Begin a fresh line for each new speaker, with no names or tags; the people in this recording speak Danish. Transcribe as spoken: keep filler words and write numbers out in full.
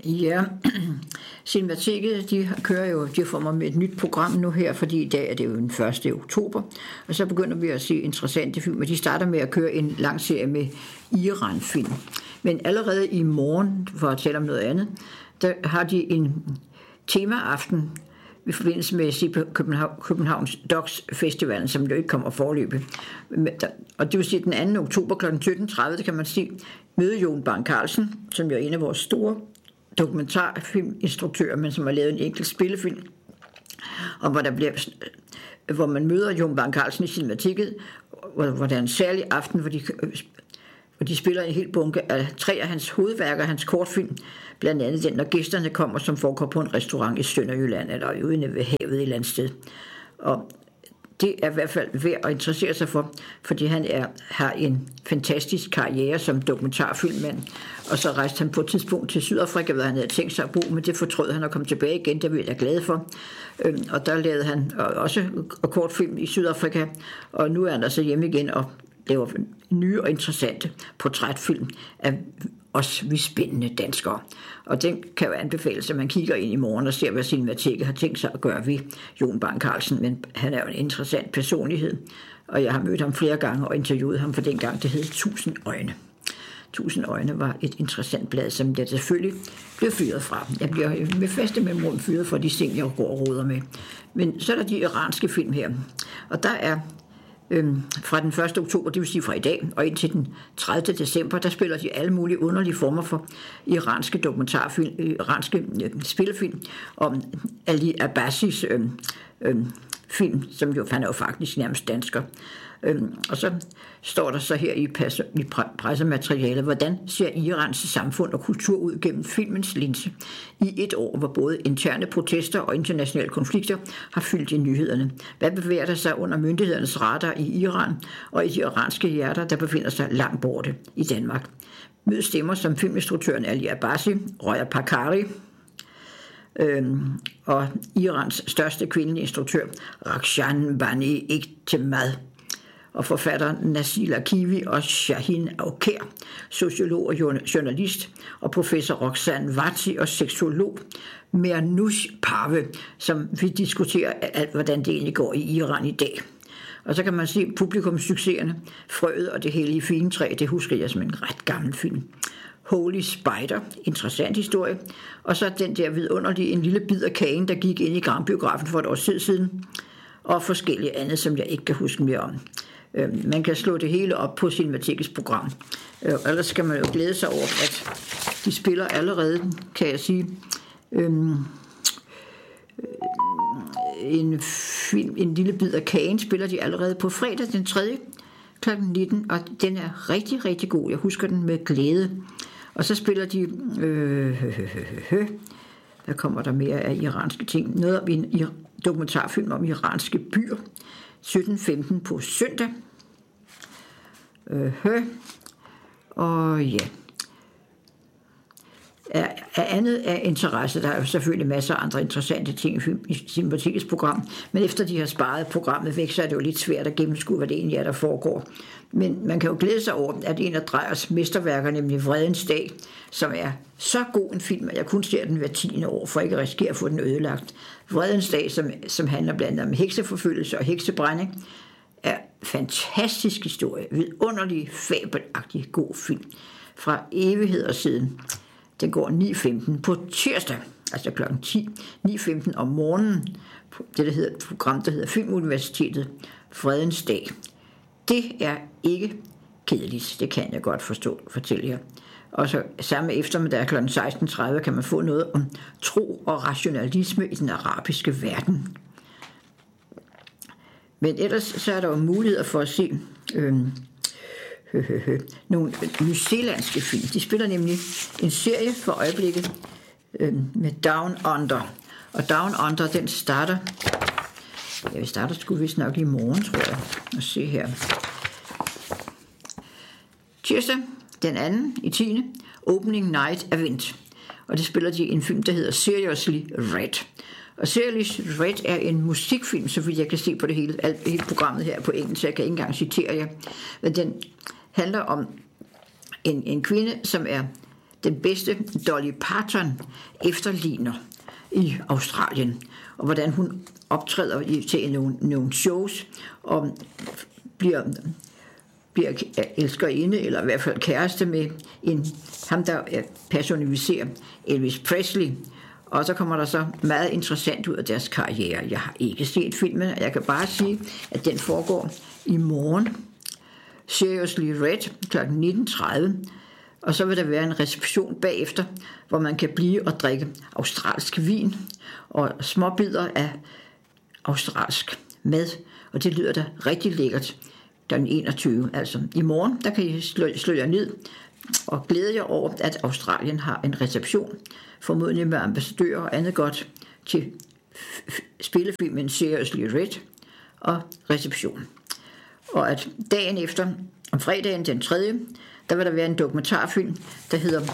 Ja, Cinemateket, de kører jo, de får mig med et nyt program nu her, fordi i dag er det jo den første oktober, og så begynder vi at se interessante film, og de starter med at køre en lang serie med Iran-film. Men allerede i morgen, for at tale om noget andet, der har de en temaaften i forbindelse med København, Københavns Docs Festivalen, som jo ikke kommer forløbe. Og det vil sige, at den anden oktober kl. sytten tredive, der kan man se møde Jon Bang Carlsen, som jo er en af vores store dokumentarfilminstruktører, men som har lavet en enkelt spillefilm, og hvor, der bliver, hvor man møder Jon Bang Carlsen i Cinemateket, hvor, hvor der er en særlig aften, hvor de, hvor de spiller en hel bunke af tre af hans hovedværker, hans kortfilm, blandt andet den, når gæsterne kommer, som foregår på en restaurant i Sønderjylland, eller ude ved havet et eller andet sted. Og det er i hvert fald værd at interessere sig for, fordi han er, har en fantastisk karriere som dokumentarfilmmand, og så rejste han på et tidspunkt til Sydafrika, hvor han havde tænkt sig at bo, men det fortrød han at komme tilbage igen, det vil jeg glad for. Og der lavede han også kortfilm i Sydafrika, og nu er han altså hjemme igen og laver nye og interessante portrætfilm af os vi spændende danskere. Og den kan jo anbefales, at man kigger ind i morgen og ser, hvad Cinemateket har tænkt sig at gøre ved Jon Bang Carlsen, men han er jo en interessant personlighed, og jeg har mødt ham flere gange og interviewet ham for den gang, det hed Tusind Øjne. Tusind Øjne var et interessant blad, som jeg selvfølgelig blev fyret fra. Jeg bliver med faste mellemrum fyret for de ting, jeg går og roder med. Men så er der de iranske film her, og der er Øhm, fra den første oktober, det vil sige fra i dag, og indtil den tredivte december, der spiller de alle mulige underlige former for iranske dokumentarfilm, iranske øh, spillefilm om Ali Abbasis øh, øh, film, som jo, han er jo faktisk nærmest dansker. Øhm, og så står der så her i, passe, i pressematerialet, hvordan ser Irans samfund og kultur ud gennem filmens linse i et år, hvor både interne protester og internationale konflikter har fyldt i nyhederne. Hvad bevæger der sig under myndighedernes radar i Iran og i de iranske hjerter, der befinder sig langt borte i Danmark? Mød stemmer som filminstruktøren Ali Abbasi, Roya Pakari, Øhm, og Irans største kvindelige instruktør, Rakshan Bani Ektemad, og forfatter Nasil Akivi og Shahin Aukher, sociolog og journalist, og professor Roxanne Vati og seksolog Mernoush Parve, som vi diskuterer alt, hvordan det egentlig går i Iran i dag. Og så kan man se publikumssucceserne, Frøet og det hellige figentræ, det husker jeg som en ret gammel film. Holy Spider, interessant historie, og så den der vidunderlige, en lille bid af kagen, der gik ind i Grambiografen for et år siden, og forskellige andet, som jeg ikke kan huske mere om. Man kan slå det hele op på Cinematekets program. Ellers skal man jo glæde sig over, at de spiller allerede, kan jeg sige, øhm, en film, en lille bid af kagen spiller de allerede på fredag den tredje klokken nitten, og den er rigtig, rigtig god. Jeg husker den med glæde. Og så spiller de, øh, øh, øh, øh, hvad kommer der mere af iranske ting? Noget om en dokumentarfilm om iranske byer, sytten femten på søndag. Øh, øh. Og ja, er, er andet af interesse. Der er jo selvfølgelig masser af andre interessante ting i Cinematekets program, men efter de har sparet programmet væk, så er det jo lidt svært at gennemskue, hvad det egentlig er, der foregår. Men man kan jo glæde sig over, at en af Dreyers mesterværker, nemlig Vredens Dag, som er så god en film, at jeg kun ser den hver tiende år, for ikke at risikere at få den ødelagt. Vredens Dag, som, som handler blandt andet om hekseforfølgelse og heksebrænding, er fantastisk historie, vidunderlig, fabelagtig god film fra evigheder siden. Den går ni femten på tirsdag, altså klokken ti, ni femten om morgenen, det der hedder et program, der hedder Filmuniversitetet, Fredens Dag. Det er ikke kedeligt, det kan jeg godt forstå, fortælle jer. Og så samme eftermiddag klokken seksten tredive kan man få noget om tro og rationalisme i den arabiske verden. Men ellers så er der jo muligheder for at se øh, øh, øh, øh, nogle nyzeelandske film. De spiller nemlig en serie for øjeblikket øh, med Down Under. Og Down Under, den starter, ja, vi starter sgu vist nok i morgen, tror jeg. Og se her. Tirsdag, den anden i tiende Opening Night Event. Og det spiller de en film, der hedder Seriously Red. Og Seriously Red er en musikfilm, så vidt jeg kan se på det hele, alt, hele programmet her på engelsk, så jeg kan ikke engang citere jer. Men den handler om en, en kvinde, som er den bedste Dolly Parton efterligner i Australien, og hvordan hun optræder i, til nogle, nogle shows, og bliver, bliver elskerinde, eller i hvert fald kæreste med en, ham, der personificerer Elvis Presley. Og så kommer der så meget interessant ud af deres karriere. Jeg har ikke set filmen, og jeg kan bare sige, at den foregår i morgen. Seriously Red klokken nitten tredive. Og så vil der være en reception bagefter, hvor man kan blive og drikke australsk vin og småbidder af australsk mad. Og det lyder da rigtig lækkert den enogtyvende Altså i morgen, der kan I slå, slå jer ned og glæde jer over, at Australien har en reception, formodentlig med ambassadører og andet godt, til spillefilmen Seriously Red og reception. Og at dagen efter, om fredagen den tredje, der vil der være en dokumentarfilm, der hedder